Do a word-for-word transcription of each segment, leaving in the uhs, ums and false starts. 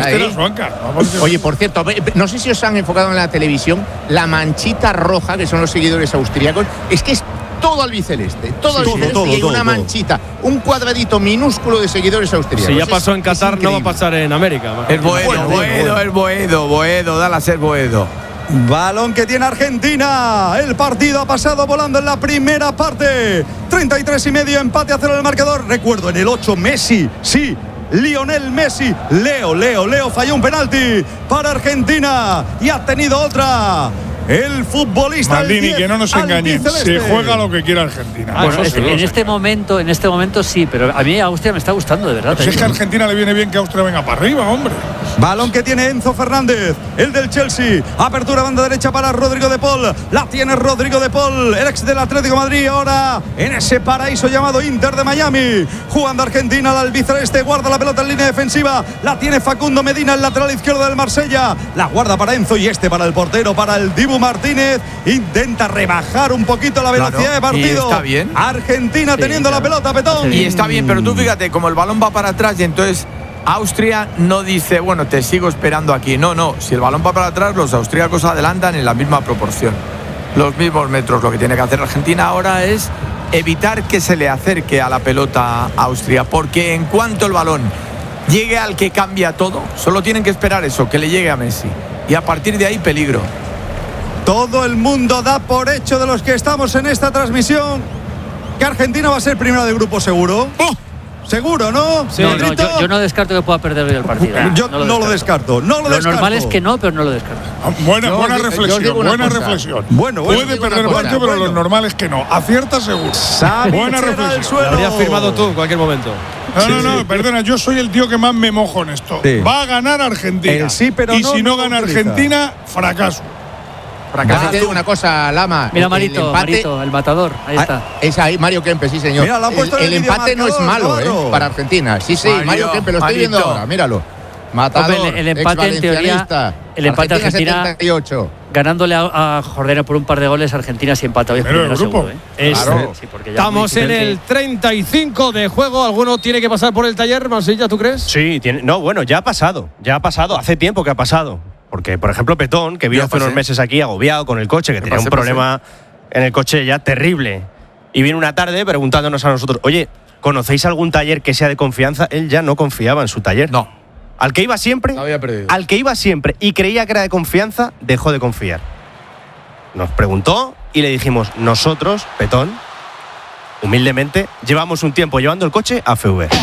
nada, ¿eh? Oye, por cierto, no sé si os han enfocado en la televisión la manchita roja, que son los seguidores austríacos. Es que es todo albiceleste, todo sí, albiceleste todo, y hay todo, una todo. manchita, un cuadradito minúsculo de seguidores austríacos. Si ya pasó en Qatar, es no va a pasar en América. El Boedo, Bueno, Boedo, bueno, bueno. el Boedo, Boedo, dale a ser Boedo. Balón que tiene Argentina. El partido ha pasado volando en la primera parte. treinta y tres y medio, empate a cero en el marcador. Recuerdo, en el ocho, Messi, sí. Lionel Messi, Leo, Leo, Leo falló un penalti para Argentina y ha tenido otra. El futbolista Maldini, que no nos engañen, se juega lo que quiera Argentina. Ah, bueno, este, en este momento, en este momento sí, pero a mí Austria me está gustando de verdad. Pues es que a Argentina le viene bien que Austria venga para arriba, hombre. Balón que tiene Enzo Fernández, el del Chelsea. Apertura banda derecha para Rodrigo de Paul. La tiene Rodrigo de Paul, el ex del Atlético de Madrid, ahora en ese paraíso llamado Inter de Miami. Jugando Argentina al albiceleste, guarda la pelota en línea defensiva. La tiene Facundo Medina, el lateral izquierdo del Marsella. La guarda para Enzo y este para el portero, para el Dibu Martínez. Intenta rebajar un poquito la velocidad Claro, de partido. y está bien. Argentina Sí, teniendo claro. la pelota, Petón. Y está bien, pero tú fíjate, como el balón va para atrás y entonces Austria no dice, bueno, te sigo esperando aquí. No, no, si el balón va para atrás, los austríacos adelantan en la misma proporción. Los mismos metros. Lo que tiene que hacer Argentina ahora es evitar que se le acerque a la pelota a Austria, porque en cuanto el balón llegue al que cambia todo, solo tienen que esperar eso, que le llegue a Messi. Y a partir de ahí, peligro. Todo el mundo da por hecho, de los que estamos en esta transmisión, que Argentina va a ser primera de grupo seguro. ¡Oh! Seguro, ¿no? Sí, no, no, yo, yo no descarto que pueda perder hoy el partido. ¿eh? Yo no lo descarto. No lo, lo descarto. normal es que no, pero no lo descarto. Buena, Yo buena os- yo os reflexión, digo una buena cosa. reflexión. Bueno, bueno, Puede digo una perder el cosa, partido, pero bueno. lo normal es que no. Acierta seguro. Xavi Buena será el reflexión. suelo. Lo habrías firmado tú en cualquier momento. No, no, no, perdona, yo soy el tío que más me mojo en esto. Sí. Va a ganar Argentina. El sí, pero y no, si no no, lo gana utiliza. Argentina, fracaso. Fracaso. Te digo una cosa, Lama. Mira, el- Marito, el empate, Marito, el matador. Ahí Ah, está. Es ahí, Mario Kempe, sí, señor. Mira, lo han puesto el en el el empate no es videomarcador, malo, Navarro. ¿eh? Para Argentina. Sí, sí, Mario, Mario Kempe, lo estoy Marito. viendo ahora, míralo. Matador, Hombre, el- el empate, en teoría, exvalencianista. el empate Argentina Argentina- setenta y ocho. Ganándole a, a Jordania por un par de goles, Argentina si empata hoy es Pero el primera grupo. seguro, ¿eh? Es- Claro. Sí, porque ya Estamos muy en el diferente. treinta y cinco de juego. ¿Alguno tiene que pasar por el taller, Mansilla, tú crees? Sí, tiene, no, bueno, ya ha pasado, ya ha pasado, hace tiempo que ha pasado. Porque, por ejemplo, Petón, que vino Ya hace unos pasé. meses aquí agobiado con el coche, que tenía pasé, un problema en el coche ya terrible. Y vino una tarde preguntándonos a nosotros, oye, ¿conocéis algún taller que sea de confianza? Él ya no confiaba en su taller. No. Al que iba siempre, No había perdido. al que iba siempre y creía que era de confianza, dejó de confiar. Nos preguntó y le dijimos, nosotros, Petón, humildemente, llevamos un tiempo llevando el coche a F V.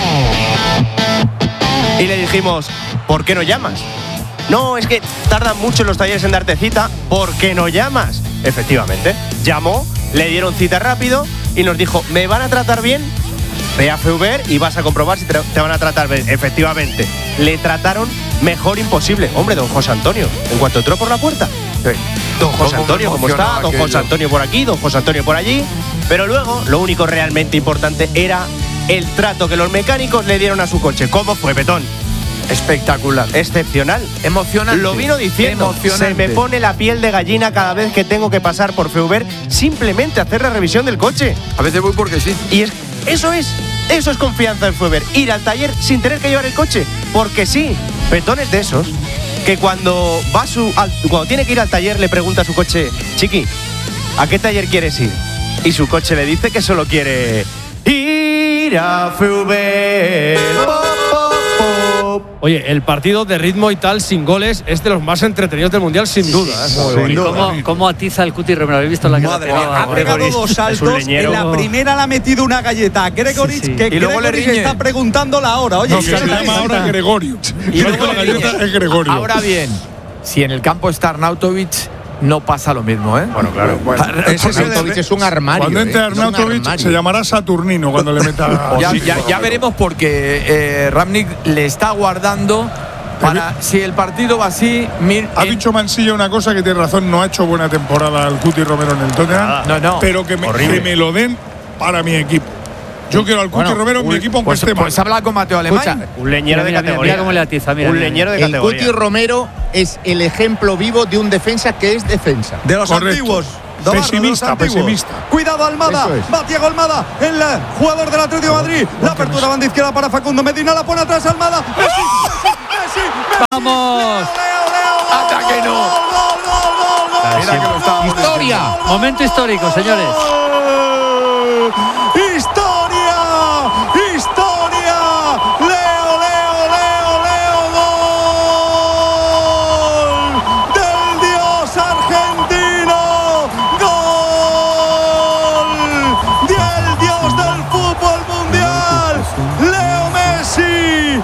Y le dijimos, ¿por qué no llamas? No, es que tardan mucho en los talleres en darte cita. ¿Por qué no llamas? Efectivamente, llamó, le dieron cita rápido y nos dijo, ¿me van a tratar bien? Ve a F V y vas a comprobar si te te van a tratar bien. Efectivamente, le trataron mejor imposible. Hombre, don José Antonio, en cuanto entró por la puerta. Sí. Don José ¿Cómo Antonio, ¿cómo emocionaba está? Don aquello? José Antonio por aquí, don José Antonio por allí. Pero luego, lo único realmente importante era el trato que los mecánicos le dieron a su coche. ¿Cómo fue, Petón? Espectacular. Excepcional. Emocionante. Lo vino diciendo. Emocionante. Se me pone la piel de gallina cada vez que tengo que pasar por F V simplemente a hacer la revisión del coche. A veces voy porque sí. Y es, eso es, eso es confianza en F V. Ir al taller sin tener que llevar el coche. Porque sí, Petón es de esos que cuando va a su, al- cuando tiene que ir al taller le pregunta a su coche, Chiqui, ¿a qué taller quieres ir? Y su coche le dice que solo quiere ir a F V. Po, po, po. Oye, el partido de ritmo y tal, sin goles, es de los más entretenidos del Mundial, sin duda. ¿eh? Sin duda. ¿Cómo, cómo atiza el Cuti Romero? ¿Habéis visto la que Madre le ha pegado mía, a ha pegado Gregoris? dos Es un saltos. leñero. En la primera le ha metido una galleta a Gregoric, Sí, sí. que Y luego le Gregoric riñe. está preguntando la hora. Oye, No, que se salta, llama salta. ahora Gregorio. Y Y luego la le galleta riñe. es Gregorio. Ahora bien, si en el campo está Arnautovic, no pasa lo mismo, ¿eh? Bueno, claro. Ese es el- Arnautovic es un armario. Cuando entre ¿eh? Es un Arnautovic armario. se llamará Saturnino cuando le meta. Ya, Sí, ya- ya veremos porque eh, Rangnick le está guardando para si el partido va así. Mir, Ha en- dicho Mansilla una cosa que tiene razón, no ha hecho buena temporada el Cuti Romero en el Tottenham, No, no. pero que me, que me lo den para mi equipo. Yo quiero al Cuti Bueno, Romero en mi equipo aunque pues, esté mal. pues habla con Mateo Alemán. Escucha, Un leñero Mira, de mira, categoría. mira cómo le atiza, mira, un mira, leñero de El categoría. Cuti Romero es el ejemplo vivo de un defensa que es defensa. De los Correcto. antiguos. Navarro, Pesimista, de los antiguos. pesimista. Cuidado, Almada. Eso es. Va Thiago Almada, el eh, jugador del Atlético de Madrid. La apertura banda izquierda para Facundo Medina. La pone atrás Almada. Messi, Messi, Messi, ¡Vamos! ¡Anda que no! Mira que lo estábamos ¡Historia! diciendo. Momento histórico, señores. ¡Historia! ¡Historia! ¡Leo, Leo, Leo, Leo! ¡Gol! ¡Del dios argentino! ¡Gol! ¡Del dios del fútbol mundial! ¡Leo Messi!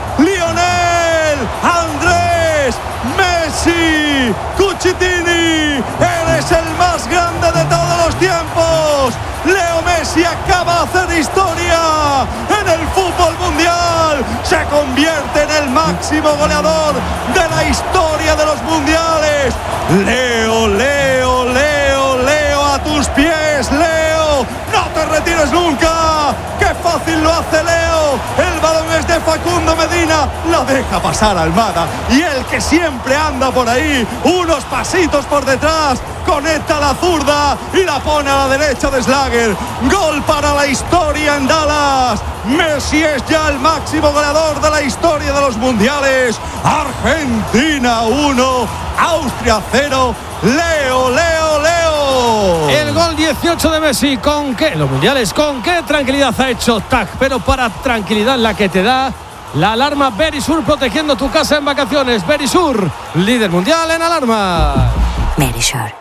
¡Lionel! ¡Andrés! ¡Messi! ¡Cucitini! ¡Eres el más grande de todos los tiempos! Leo Messi acaba de hacer historia en el fútbol mundial. Se convierte en el máximo goleador de la historia de los mundiales. Leo, Leo, Leo, Leo, a tus pies, Leo. No te retires nunca. ¡Qué fácil lo hace Leo! El balón es de Facundo Medina. La deja pasar Almada. Y el que siempre anda por ahí, unos pasitos por detrás, conecta la zurda y la pone a la derecha de Schlager. Gol para la historia en Dallas. Messi es ya el máximo goleador de la historia de los mundiales. Argentina uno, Austria cero. Leo, Leo, Leo. El gol dieciocho de Messi. ¿Con qué? Los mundiales, ¿con qué tranquilidad ha hecho Tac? Pero para tranquilidad la que te da la alarma Verisur, protegiendo tu casa en vacaciones. Verisur, líder mundial en alarma. Verisur.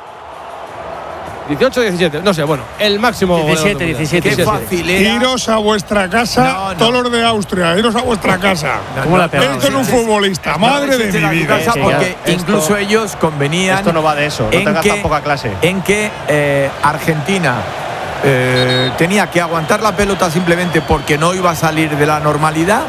dieciocho diecisiete, no sé, bueno, el máximo. diecisiete, diecisiete. Qué fácil era. Iros a vuestra casa, No, no. todos los de Austria, iros a vuestra casa. ¿Cómo la ha pegado? Esto es un futbolista, madre de mi vida. Casa Sí, porque ya, incluso esto- ellos convenían. Esto no va de eso, no en tengas que- tan poca clase. En que eh, Argentina eh, tenía que aguantar la pelota simplemente porque no iba a salir de la normalidad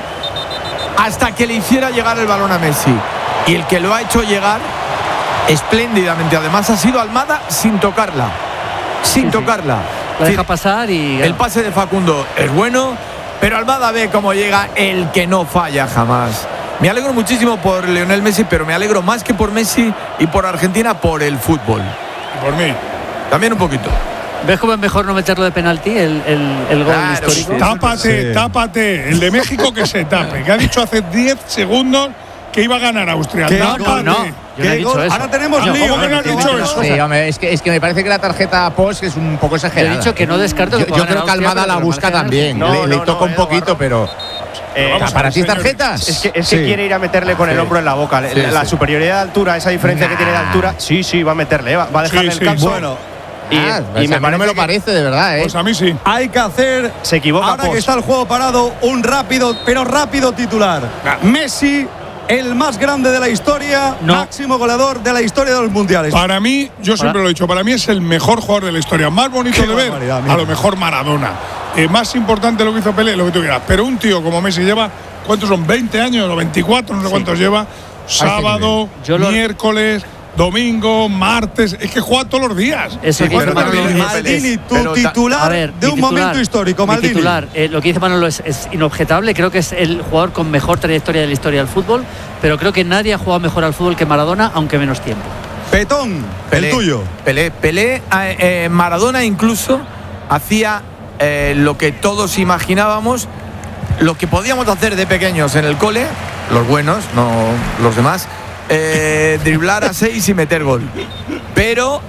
hasta que le hiciera llegar el balón a Messi. Y el que lo ha hecho llegar espléndidamente, además, ha sido Almada sin tocarla. Sin Sí, sí. tocarla. La Sí, deja pasar y. el pase de Facundo es bueno, pero Almada ve cómo llega el que no falla jamás. Me alegro muchísimo por Lionel Messi, pero me alegro más que por Messi y por Argentina por el fútbol. Por mí. También un poquito. ¿Ves cómo es mejor no meterlo de penalti, el, el, el gol Claro, histórico? sí. Tápate, Sí. tápate. El de México que se tape, que ha dicho hace diez segundos que iba a ganar Austria. ¿Qué? Tápate. No, no, yo no he ¿Qué dicho gol? eso. Ahora tenemos No, lío. ¿cómo que no has ¿eh? dicho eso? Sí, hombre, es que, es que me parece que la tarjeta post es un poco exagerada. He dicho que no descarto que Yo, pueda yo ganar creo que Austria, Almada pero la que busca marque también. No, le le no, toca no, un poquito, Eduardo. pero. Eh, Vamos, ¿para ti señores. tarjetas? Es que, es que Sí. quiere ir a meterle con el Sí. hombro en la boca. Sí, la sí. superioridad de altura, esa diferencia que tiene de altura. Sí, sí, va a meterle. Va, va a dejarle Sí, el sí. calzo. Bueno, y, Ah, pues y a mí no me lo que parece, de verdad, ¿eh? Pues a mí sí. hay que hacer. Se equivoca, Ahora Pos. que está el juego parado, un rápido, pero rápido titular. Messi, el más grande de la historia, No. máximo goleador de la historia de los mundiales. Para mí, yo siempre lo he dicho, para mí es el mejor jugador de la historia. Más bonito Qué de ver, barbaridad, mira. a lo mejor Maradona. Eh, más importante lo que hizo Pelé, lo que tú quieras. Pero un tío como Messi lleva, ¿cuántos son? ¿veinte años o veinticuatro? No sé cuántos lleva. Sábado, Yo lo- miércoles, domingo, martes. Es que juega todos los días. Eso que Pero dice Manolo también- es- Maldini, tu Pero ta- titular A ver, de mi un titular, momento histórico, mi Maldini. titular, eh, lo que dice Manolo es, es inobjetable. Creo que es el jugador con mejor trayectoria de la historia del fútbol, pero creo que nadie ha jugado mejor al fútbol que Maradona, aunque menos tiempo. Petón, Pelé, el tuyo. Pelé, Pelé, eh, eh, Maradona incluso hacía eh, lo que todos imaginábamos, lo que podíamos hacer de pequeños en el cole, los buenos, no los demás, eh, driblar a seis y meter gol. Pero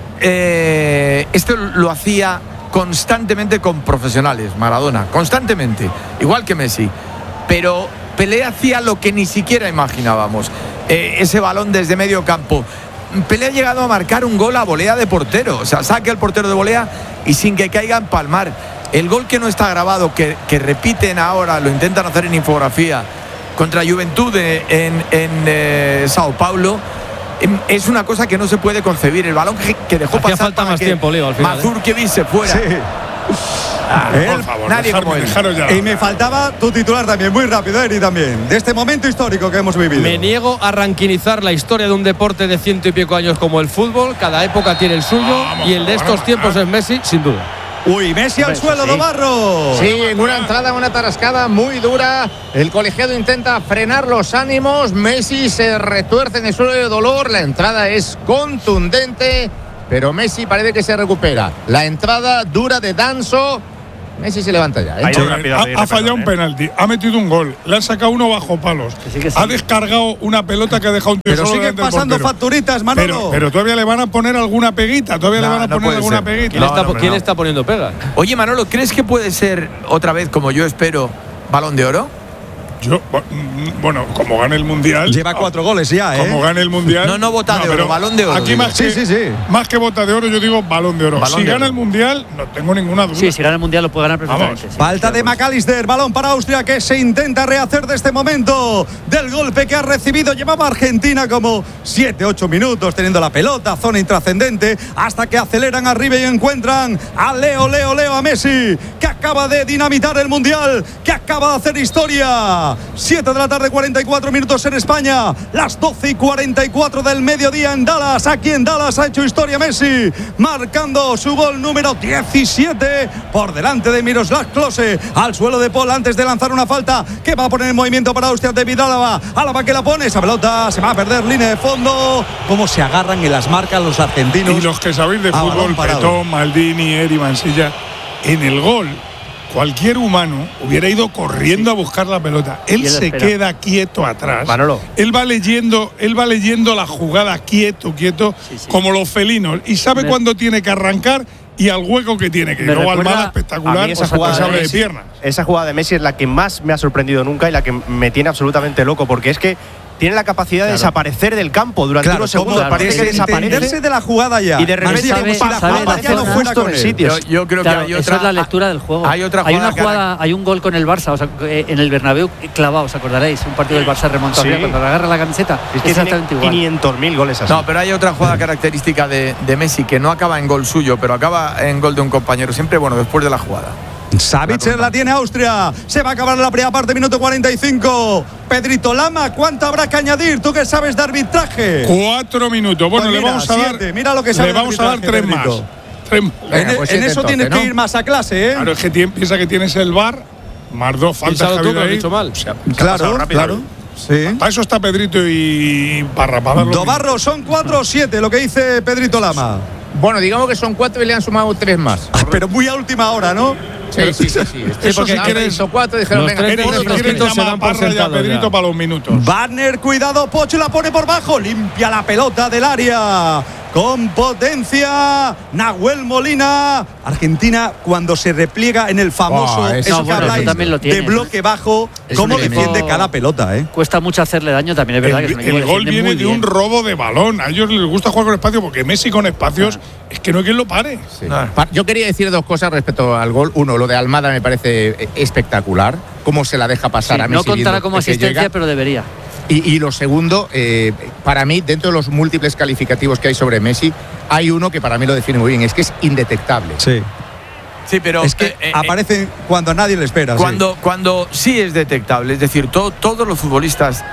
eh, esto lo hacía constantemente con profesionales, Maradona, constantemente, igual que Messi. Pero Pelé hacía lo que ni siquiera imaginábamos, eh, ese balón desde medio campo. Pelé ha llegado a marcar un gol a volea de portero, o sea, saque al portero de volea y sin que caiga en palmar. El gol que no está grabado, que, que repiten ahora, lo intentan hacer en infografía, contra Juventud de- en, en eh, Sao Paulo, em, es una cosa que no se puede concebir. El balón que, que dejó Hacía pasar falta para más que tiempo, Leo, al final, ¿eh? Mazurkiewicz se fuera. Ah, Él- Por favor, nadie dejarme- como él. dejaros ya. Y me faltaba tu titular también, muy rápido, Eri, también, de este momento histórico que hemos vivido. Me niego a ranquinizar la historia de un deporte de ciento y pico años como el fútbol. Cada época tiene el suyo Vamos, y el de vamos, estos tiempos vamos. es Messi, sin duda. Uy, Messi al Hombre, suelo, sí. Domarro. Sí, en una entrada, una tarascada muy dura. El colegiado intenta frenar los ánimos. Messi se retuerce en el suelo de dolor. La entrada es contundente, pero Messi parece que se recupera. La entrada dura de Danso. Messi se levanta ya. ¿eh? Ahí rápido a pedir Ha, ha fallado perdón, un penalti, ha metido un gol, le ha sacado uno bajo palos, Que sí, que sí. ha descargado una pelota que ha dejado un tío Pero solo siguen delante del pasando portero. facturitas, Manolo. Pero, pero todavía le van a poner alguna peguita, todavía No, le van a no poner puede alguna ser. peguita. ¿Quién, No, está, no, hombre, ¿quién no. está poniendo pega? Oye, Manolo, ¿crees que puede ser otra vez, como yo espero, Balón de Oro? Yo, mm, bueno, como gane el mundial. Lleva cuatro goles ya, ¿eh? Como gane el mundial. No, no bota de oro, pero Balón de Oro, Aquí digo. más Sí, que, sí, sí. Más que bota de oro, yo digo balón de oro. Balón si de gana oro. el mundial, no tengo ninguna duda. Sí, si gana el mundial lo puede ganar perfectamente. Vamos. sí, Falta sí, de acuerdo. McAllister, balón para Austria que se intenta rehacer de este momento del golpe que ha recibido. Llevaba Argentina como siete ocho minutos teniendo la pelota, zona intrascendente, hasta que aceleran arriba y encuentran a Leo, Leo, Leo, a Messi, que acaba de dinamitar el mundial, que acaba de hacer historia. siete de la tarde, cuarenta y cuatro minutos en España, las doce y cuarenta y cuatro del mediodía en Dallas. Aquí en Dallas ha hecho historia Messi, marcando su gol número diecisiete por delante de Miroslav Klose, al suelo de Paul antes de lanzar una falta que va a poner en movimiento para Austria. David Álava, Álava que la pone, esa pelota se va a perder, línea de fondo. Cómo se agarran en las marcas los argentinos. Y los que sabéis de A balón fútbol, parado. Petón, Maldini, Eri, Mansilla, en el gol, cualquier humano hubiera ido corriendo a buscar la pelota. Él Y él se espera. queda quieto atrás. Manolo. Él va leyendo, él va leyendo la jugada quieto, quieto, Sí, sí. como los felinos. Y sabe Me- cuándo tiene que arrancar y al hueco que tiene que ir. Me Luego recuerda Almada A espectacular, mí esa pues se jugada, abre de de Messi, piernas. esa jugada de Messi es la que más me ha sorprendido nunca y la que me tiene absolutamente loco, porque es que tiene la capacidad de desaparecer del campo durante Claro, unos segundos. como parece que desentenderse desaparece de la jugada ya. y de repente sabe- como si la sabe jugada la ya no zona. fuera Justo con en el el sitio. Yo, yo creo Claro, que hay eso otra. es la lectura del juego. Hay otra hay jugada una que- jugada, hay un gol con el Barça, o sea, eh, en el Bernabéu clavado, ¿os acordaréis? Un partido del Barça remontado, Sí. mira, cuando le agarra la camiseta, Es que exactamente tiene igual. quinientos mil goles así. No, pero hay otra jugada característica de, de Messi que no acaba en gol suyo, pero acaba en gol de un compañero. Siempre, bueno, después de la jugada. Savitzer la tiene Austria. Se va a acabar la primera parte, minuto cuarenta y cinco. Pedrito Lama, ¿cuánto habrá que añadir? ¿Tú que sabes de arbitraje? Cuatro minutos. Bueno, Pues le mira, vamos a siete. dar. Mira lo que sabe le de vamos a dar arbitraje, tres más. Pedrito. Tres más. Venga, en pues en siete eso tienes entonces, que ¿no? ir más a clase, ¿eh? Claro, es que tien- piensa que tienes el V A R, más dos faltas Piénsalo que ha tú, habido que lo has ahí. dicho mal. O sea, Claro, rápido. claro. Sí. para eso está Pedrito y Parra, para darlo. Dobarro, son cuatro o siete, lo que dice Pedrito Lama. Bueno, digamos que son cuatro y le han sumado tres más. Ah, pero muy a última hora, ¿no? Sí, sí, sí. sí. Eso porque si quieres- hizo cuatro y dijeron, Los venga, tres tres, Eso minutos si tres, quieres quintos se llama a dan por Parra y a sentados Pedrito ya. para los minutos. Banner, cuidado, Pocho la pone por bajo, limpia la pelota del área. Con potencia, Nahuel Molina. Argentina, cuando se repliega en el famoso, Oh, es- eso No, que bueno, habláis, eso también lo de tiene. bloque bajo, Es cómo un defiende equipo- cada pelota, ¿eh? Cuesta mucho hacerle daño, también es verdad que es El, un equipo el que gol defiende viene muy de bien. un robo de balón. A ellos les gusta jugar con espacio porque Messi con espacios es que no hay quien lo pare. Sí. Pa- Yo quería decir dos cosas respecto al gol. Uno, lo de Almada me parece eh, espectacular. Cómo se la deja pasar Sí, a Messi. no contará viendo como que asistencia, llega. pero debería. Y, y lo segundo, eh, para mí, dentro de los múltiples calificativos que hay sobre Messi, hay uno que para mí lo define muy bien, es que es indetectable. Sí. Sí, pero. Es que eh, eh, aparece cuando a nadie le espera. sí. Cuando, cuando sí es detectable, es decir, to- todos los futbolistas,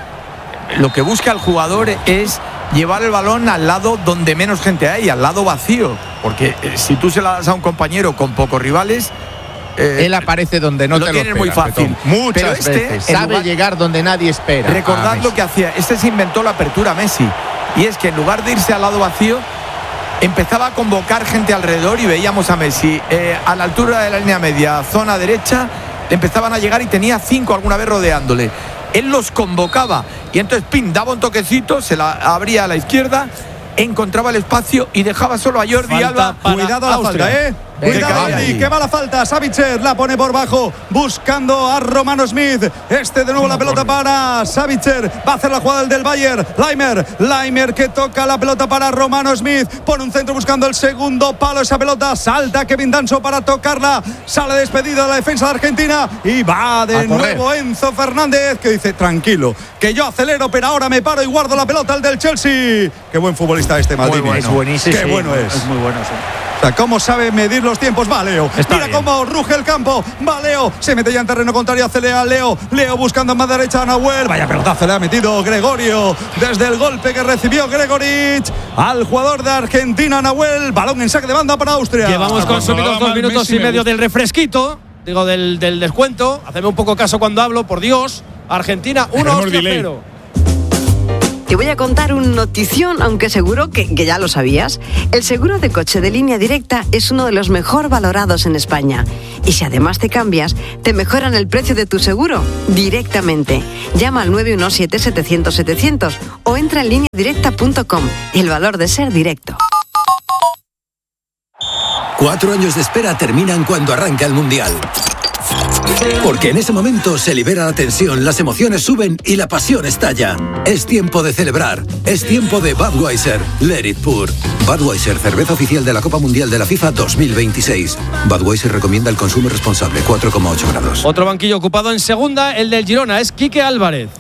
lo que busca el jugador es llevar el balón al lado donde menos gente hay, al lado vacío. Porque eh, si tú se la das a un compañero con pocos rivales, eh, Él aparece donde no lo te lo tienes muy esperas, fácil. Petón. Muchas Pero este, veces. en Sabe lugar- llegar donde nadie espera. recordad a lo Messi. que hacía. Este se inventó la apertura Messi. Y es que en lugar de irse al lado vacío, empezaba a convocar gente alrededor y veíamos a Messi eh, a la altura de la línea media, zona derecha, le empezaban a llegar y tenía cinco alguna vez rodeándole. Él los convocaba y entonces Pin daba un toquecito, se la abría a la izquierda, encontraba el espacio y dejaba solo a Jordi Falta Alba. para Cuidado a la Austria. falta, ¿eh? Venga, Cuidado, vaya Andy, ahí. que va la falta. Savitzer la pone por bajo, buscando a Romano Smith. Este de nuevo la pelota para Savitzer. Va a hacer la jugada el del Bayern. Laimer, Laimer que toca la pelota para Romano Smith. Pone un centro buscando el segundo palo. Esa pelota salta Kevin Danso para tocarla. Sale despedida de la defensa de Argentina y va de A correr. nuevo Enzo Fernández, que dice: tranquilo, que yo acelero, pero ahora me paro y guardo la pelota al del Chelsea. Qué buen futbolista este Maldini. bueno. Es buenísimo. Qué Sí, bueno es. Es muy bueno, sí. O sea, cómo sabe medir los tiempos. Va Leo. Está Mira bien. cómo ruge el campo. Va Leo. Se mete ya en terreno contrario. Acelera Leo. Leo buscando en más derecha a Nahuel. Vaya pelotazo le ha metido Gregorio. Desde el golpe que recibió Gregoric al jugador de Argentina, Nahuel. Balón en saque de banda para Austria. Llevamos Cuando consumidos daba dos mal minutos Messi y me medio gusta. del refresquito, digo, del, del descuento. Hacedme un poco caso cuando hablo, por Dios. Argentina uno, Tenemos Austria delay. cero. Te voy a contar un notición, aunque seguro que, que ya lo sabías. El seguro de coche de Línea Directa es uno de los mejor valorados en España. Y si además te cambias, te mejoran el precio de tu seguro directamente. Llama al nueve uno siete, setecientos, setecientos o entra en línea directa punto com. El valor de ser directo. Cuatro años de espera terminan cuando arranca el Mundial. Porque en ese momento se libera la tensión, las emociones suben y la pasión estalla. Es tiempo de celebrar. Es tiempo de Budweiser. Let it pour. Budweiser, cerveza oficial de la Copa Mundial de la FIFA dos mil veintiséis. Budweiser recomienda el consumo responsable, cuatro coma ocho grados. Otro banquillo ocupado en segunda, el del Girona, es Quique Álvarez.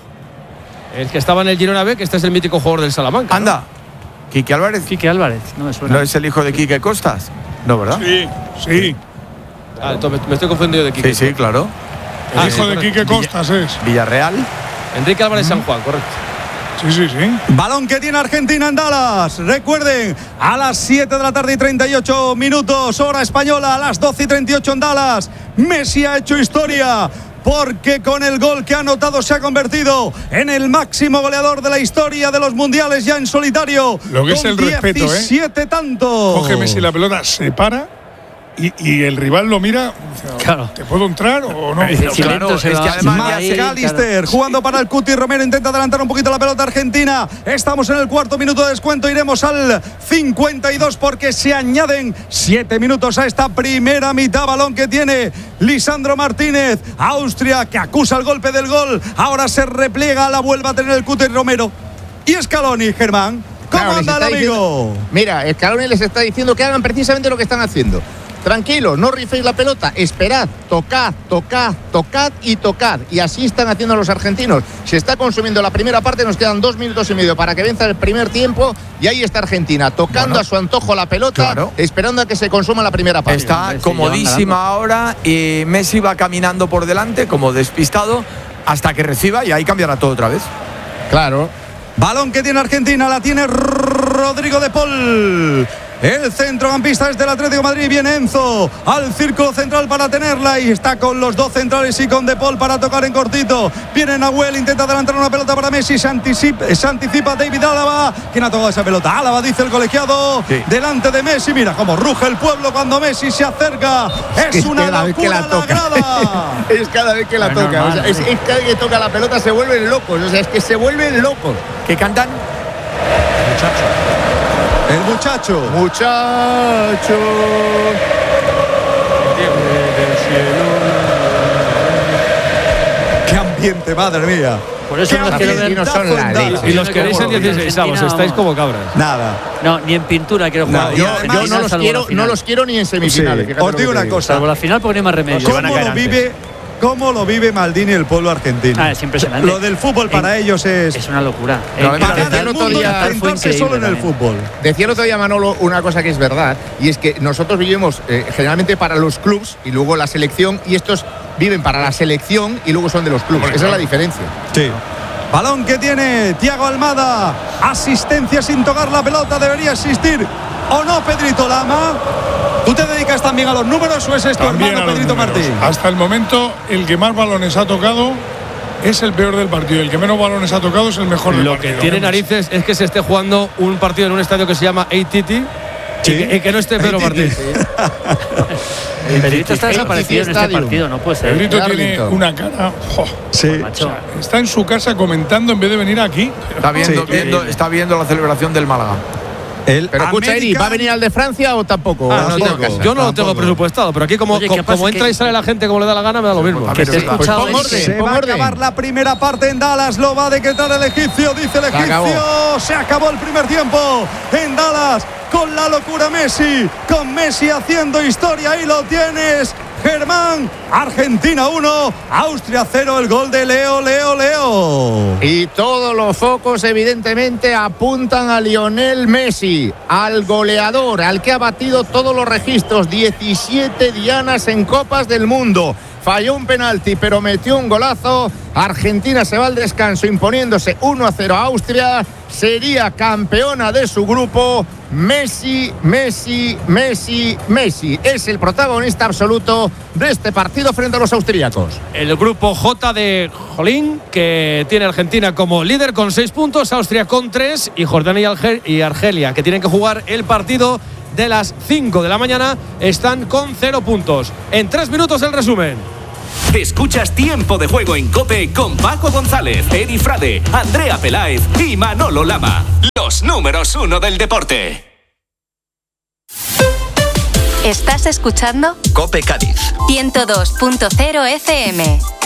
El que estaba en el Girona B, que este es el mítico jugador del Salamanca. Anda. ¿No? ¿Quique Álvarez? Quique Álvarez, no me suena. ¿No es el hijo de Quique Costas? No, ¿verdad? Sí, sí. Ah, entonces me estoy confundido de Quique. Sí, sí, claro. El Ah, hijo sí, de Quique Costas es. Villarreal. Enrique Álvarez San Juan, correcto. Sí, sí, sí. Balón que tiene Argentina en Dallas. Recuerden, a las siete de la tarde y treinta y ocho minutos, hora española, a las doce y treinta y ocho en Dallas. Messi ha hecho historia, porque con el gol que ha anotado se ha convertido en el máximo goleador de la historia de los mundiales, ya en solitario. Lo que es el respeto, ¿eh? diecisiete tantos. Coge Messi la pelota, se para y, y el rival lo mira. Claro. ¿Te puedo entrar o no? Sí, sí, Claro, lento se es va- que además ahí, McAllister jugando para el Cuti Romero, intenta adelantar un poquito la pelota argentina. Estamos en el cuarto minuto de descuento, iremos al cincuenta y dos porque se añaden siete minutos a esta primera mitad. Balón que tiene Lisandro Martínez. Austria, que acusa el golpe del gol, ahora se repliega, la vuelve a tener el Cuti Romero. Y Scaloni, Germán, ¿cómo Claro, les anda el está amigo? diciendo- mira, Scaloni les está diciendo que hagan precisamente lo que están haciendo. Tranquilos, no riféis la pelota, esperad, tocad, tocad, tocad y tocad. Y así están haciendo los argentinos. Se está consumiendo la primera parte, nos quedan dos minutos y medio para que venza el primer tiempo. Y ahí está Argentina, tocando Bueno, a su antojo la pelota, claro. esperando a que se consuma la primera parte. Está Messi comodísima llevan ahora y Messi va caminando por delante como despistado hasta que reciba y ahí cambiará todo otra vez. Claro. Balón que tiene Argentina, la tiene Rodrigo de Paul. El centrocampista es del Atlético de Madrid. Viene Enzo al círculo central para tenerla y está con los dos centrales y con De Paul para tocar en cortito. Viene Nahuel, intenta adelantar una pelota para Messi. Se anticipa, se anticipa David Álava. ¿Quién ha tocado esa pelota? Álava, dice el colegiado. Sí. Delante de Messi. Mira cómo ruge el pueblo cuando Messi se acerca. Es, Es una cada vez que locura la la toca. grada. Es cada vez que la Es toca. normal, O sea, es, sí. es cada vez que toca la pelota se vuelven locos. O sea, es que se vuelven locos. ¿Qué cantan? El muchacho. Muchacho. Qué ambiente, madre mía. Por eso Qué no los quiero ver. argentinos son la ambientazo en leche. Dallas. Y los queréis en dieciséis, vamos, Argentina, estáis como cabras. Nada. No, ni en pintura quiero jugar. No, Yo, Y además- yo no, los salvo quiero, la final. no los quiero ni en semifinales. Sí. fíjate Os lo digo que te una digo. cosa. Salvo la final porque no hay más remedio. ¿Cómo lo vive? ¿Cómo lo vive Maldini el pueblo argentino? Ah, es impresionante. Lo del fútbol para En- ellos es, Es una locura. Pero En- además, para decía el el otro mundo día- fue centrarse increíble solo en el también. fútbol. Decía el otro día Manolo una cosa que es verdad, y es que nosotros vivimos eh, generalmente para los clubs y luego la selección, y estos viven para la selección y luego son de los clubes. Esa es la diferencia. Sí. Balón que tiene Thiago Almada. Asistencia sin tocar la pelota. Debería existir. ¿O no, Pedrito Lama? ¿Tú te dedicas también a los números o ese es tu También hermano a los Pedrito números. Martín? Hasta el momento, el que más balones ha tocado es el peor del partido. El que menos balones ha tocado es el mejor del Lo partido. que tiene narices es que se esté jugando un partido en un estadio que se llama A T T Sí. y, que, y que no esté Pedro A T T. Martín. Pedrito está desaparecido en este Stadium. partido, no puede ser. Pedrito tiene Darlington. una cara. ¡jo! Sí. Macho. Está en su casa comentando en vez de venir aquí. Está viendo, Sí. viendo, está viendo la celebración del Málaga. El Pero escucha, Eri, América- ¿va a venir al de Francia o tampoco? Ah, ¿O no sigue en tengo- casa? yo no lo tengo Tampoco. presupuestado, pero aquí como, Oye, como, ¿qué pasa? como entra Que- y sale la gente como le da la gana, me da lo mismo. pues, Que te he Pues escuchado pon en- orden. Se va a orden. acabar la primera parte en Dallas, lo va a decretar el egipcio, dice el Se acabó. egipcio. Se acabó el primer tiempo en Dallas con la locura Messi, con Messi haciendo historia. Ahí lo tienes, Germán. Argentina uno, Austria cero, el gol de Leo, Leo, Leo. Y todos los focos evidentemente apuntan a Lionel Messi, al goleador, al que ha batido todos los registros, diecisiete dianas en Copas del Mundo. Falló un penalti, pero metió un golazo. Argentina se va al descanso imponiéndose uno a cero a Austria sería campeona de su grupo. Messi, Messi, Messi, Messi es el protagonista absoluto de este partido frente a los austríacos. El grupo J de Jolín, que tiene Argentina como líder con seis puntos, Austria con tres y Jordania y Argelia, que tienen que jugar el partido de las cinco de la mañana, están con cero puntos. En tres minutos el resumen. Escuchas Tiempo de Juego en COPE con Paco González, Eri Frade, Andrea Peláez y Manolo Lama. Los números uno del deporte. ¿Estás escuchando? COPE Cádiz ciento dos punto cero F M.